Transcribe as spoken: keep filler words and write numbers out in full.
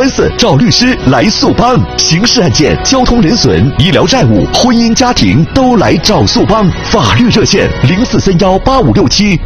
官司找律师来速帮，刑事案件、交通人损、医疗债务、婚姻家庭都来找速帮。法律热线零四三幺八五六七